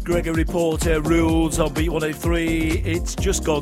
Gregory Porter rules on Beat 103. It's just gone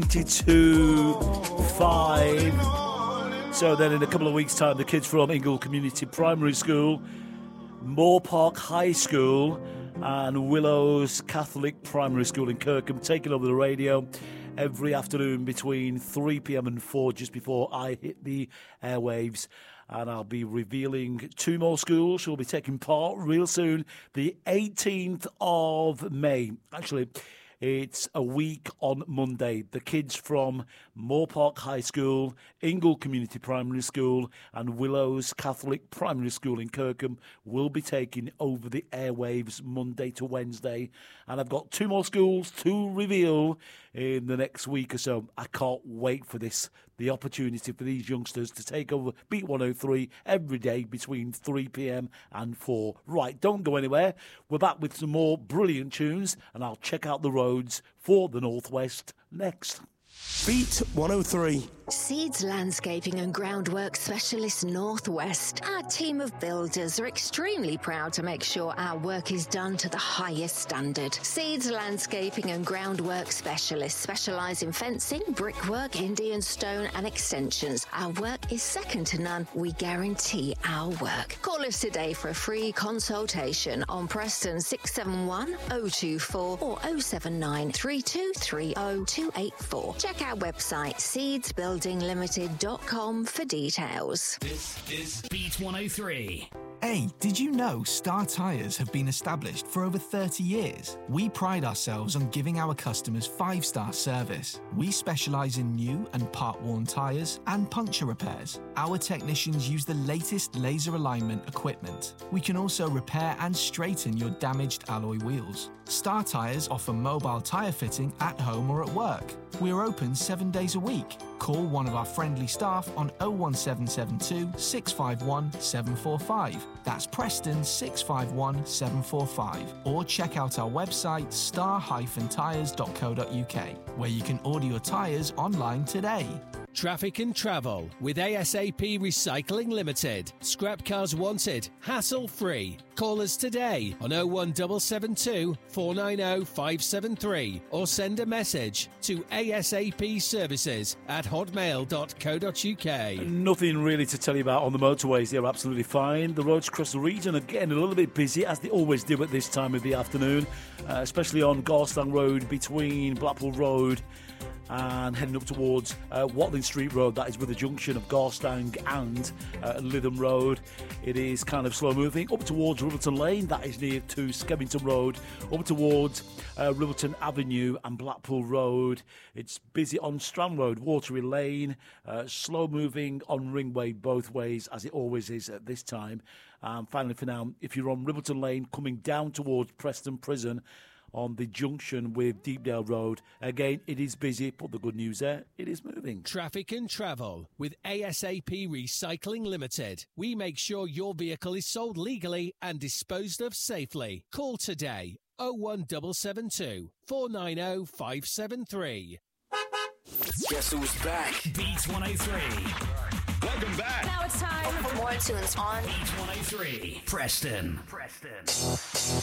22-5. So then in a couple of weeks' time, the kids from Ingle Community Primary School, Moore Park High School and Willows Catholic Primary School in Kirkham taking over the radio every afternoon between 3 p.m. and 4, just before I hit the airwaves. And I'll be revealing 2 more schools who will be taking part real soon, the 18th of May. Actually, it's a week on Monday. The kids from Moore Park High School, Ingle Community Primary School and Willows Catholic Primary School in Kirkham will be taking over the airwaves Monday to Wednesday. And I've got 2 more schools to reveal in the next week or so. I can't wait for this. The opportunity for these youngsters to take over Beat 103 every day between 3 p.m. and 4. Right, don't go anywhere. We're back with some more brilliant tunes, and I'll check out the roads for the Northwest next. Beat 103. Seeds Landscaping and Groundwork Specialist Northwest. Our team of builders are extremely proud to make sure our work is done to the highest standard. Seeds Landscaping and Groundwork Specialists specialise in fencing, brickwork, Indian stone and extensions. Our work is second to none. We guarantee our work. Call us today for a free consultation on Preston 671 024 or 079 3230 284. Check our website seedsbuildinglimited.com for details. This is Beat 103. Hey, did you know Star Tyres have been established for over 30 years? We pride ourselves on giving our customers 5-star service. We specialise in new and part-worn tyres and puncture repairs. Our technicians use the latest laser alignment equipment. We can also repair and straighten your damaged alloy wheels. Star Tyres offer mobile tyre fitting at home or at work. We're open 7 days a week. Call one of our friendly staff on 01772 651 745. That's Preston 651 745. Or check out our website star-tyres.co.uk, where you can order your tyres online today. Traffic and travel with ASAP Recycling Limited. Scrap cars wanted, hassle-free. Call us today on 01772 490 573 or send a message to asapservices@hotmail.co.uk. Nothing really to tell you about on the motorways. They're absolutely fine. The roads across the region are getting a little bit busy, as they always do at this time of the afternoon, especially on Garstang Road between Blackpool Road and heading up towards Watling Street Road. That is with the junction of Garstang and Lytham Road. It is kind of slow moving. Up towards Riverton Lane, that is near to Skevington Road. Up towards Riverton Avenue and Blackpool Road. It's busy on Strand Road, Watery Lane. Slow moving on Ringway both ways, as it always is at this time. Finally for now, if you're on Riverton Lane coming down towards Preston Prison, on the junction with Deepdale Road. Again, it is busy, but the good news there, it is moving. Traffic and travel with ASAP Recycling Limited. We make sure your vehicle is sold legally and disposed of safely. Call today 01772 490 573. Guess who's back? Beat 103. Welcome back. Now it's time for more tunes on Beat 103. Preston.